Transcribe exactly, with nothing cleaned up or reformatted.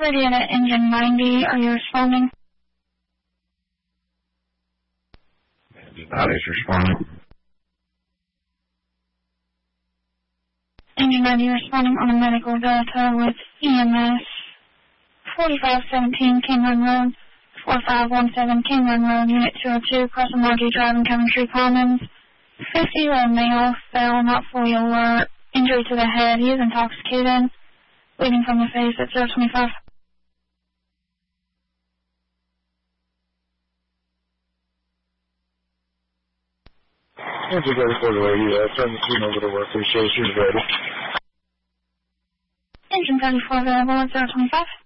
Radio to engine ninety, are you responding? Engine ninety is responding. Engine ninety responding on a medical data with E M S forty-five seventeen King Run Road, forty-five seventeen King Run Road, Unit two oh two, Crescent Marquee Drive in Coventry Commons. fifty-year-old male fell, not fully alert, injury to the head, he is intoxicated, bleeding from the face at zero twenty-five. Engine ready for the radio, turn the screen over to work, we show she's ready. Engine thirty-four available at zero twenty-five.